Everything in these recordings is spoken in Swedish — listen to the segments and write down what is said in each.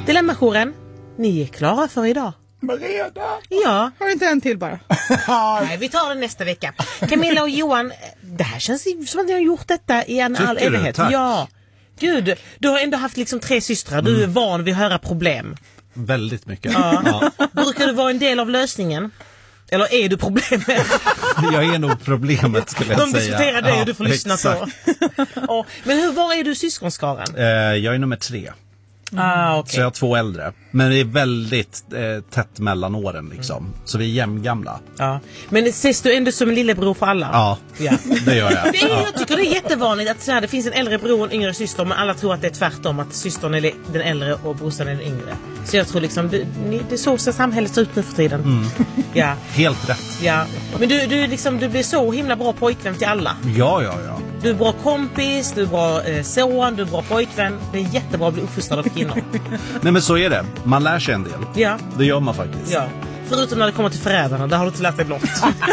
Dilemma-jouren, ni är klara för idag. Mareda? Ja. Har du inte en till bara? Nej, vi tar det nästa vecka. Camilla och Johan, det här känns som att ni har gjort detta i en all evighet. Ja. Gud, du har ändå haft liksom 3 systrar. Du är van vid att höra problem. Väldigt mycket. Ja. Brukar du vara en del av lösningen? Eller är du problemet? Jag är nog problemet, skulle jag säga. De diskuterar dig och du får lyssna på. Men var är du syskonskaran? Jag är nummer 3. Okay. Så jag har 2 äldre. Men det är väldigt tätt mellan åren liksom. Så vi är jämngamla. Ja. Men ses du ändå som en lillebror för alla? Ja, det gör jag. Jag tycker det är jättevanligt att så här, det finns en äldre bror och en yngre syster. Men alla tror att det är tvärtom. Att systern är den äldre och brorsan är den yngre. Så jag tror liksom, det är så samhället ser ut nu för tiden. Ja. Helt rätt. Ja. Men du blir så himla bra pojkvän till alla. Ja. Du är bra kompis, du är bra son, du är bra pojkvän. Det är jättebra att bli uppfostrad av kvinnor. Nej, men så är det. Man lär sig en del. Ja. Det gör man faktiskt. Ja. Förutom när det kommer till förrädarna, där har du inte lärt dig något.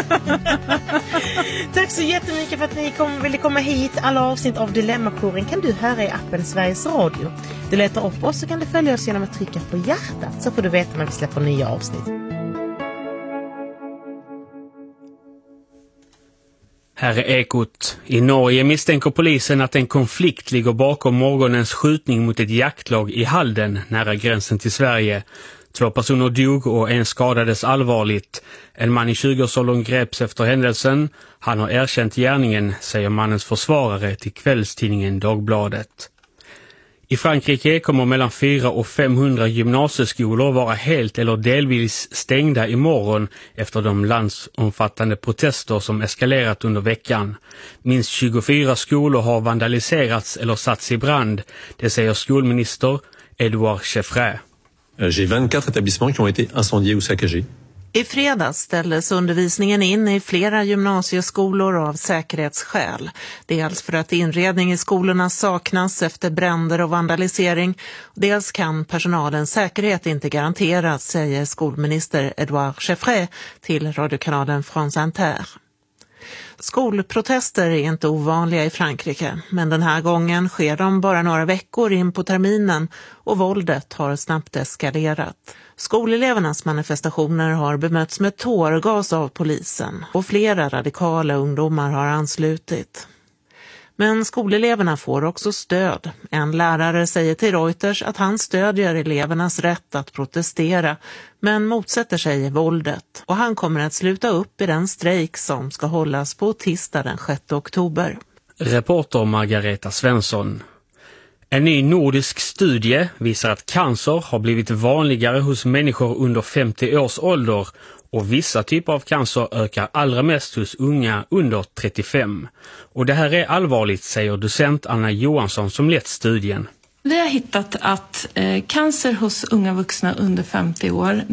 Tack så jättemycket för att ni ville komma hit. Alla avsnitt av Dilemma-jouren kan du höra i appen Sveriges Radio. Du letar upp oss så kan du följa oss genom att trycka på hjärtat, så får du veta när vi släpper nya avsnitt. Här är Ekot. I Norge misstänker polisen att en konflikt ligger bakom morgonens skjutning mot ett jaktlag i Halden nära gränsen till Sverige. 2 personer dog och en skadades allvarligt. En man i 20-årsåldern greps efter händelsen. Han har erkänt gärningen, säger mannens försvarare till kvällstidningen Dagbladet. I Frankrike kommer mellan 400 och 500 gymnasieskolor vara helt eller delvis stängda imorgon efter de landsomfattande protester som eskalerat under veckan. Minst 24 skolor har vandaliserats eller satts i brand, det säger skolminister Edouard Chevré. J'ai 24 établissements qui ont été incendiés ou saccagés. I fredags ställdes undervisningen in i flera gymnasieskolor av säkerhetsskäl. Dels för att inredning i skolorna saknas efter bränder och vandalisering. Dels kan personalens säkerhet inte garanteras, säger skolminister Edouard Chevré till radiokanalen France Inter. Skolprotester är inte ovanliga i Frankrike, men den här gången sker de bara några veckor in på terminen och våldet har snabbt eskalerat. Skolelevernas manifestationer har bemötts med tårgas av polisen och flera radikala ungdomar har anslutit. Men skoleleverna får också stöd. En lärare säger till Reuters att han stödjer elevernas rätt att protestera men motsätter sig våldet. Och han kommer att sluta upp i den strejk som ska hållas på tisdag den 6 oktober. Reporter Margareta Svensson. En ny nordisk studie visar att cancer har blivit vanligare hos människor under 50 års ålder och vissa typer av cancer ökar allra mest hos unga under 35. Och det här är allvarligt, säger docent Anna Johansson som lett studien. Vi har hittat att cancer hos unga vuxna under 50 år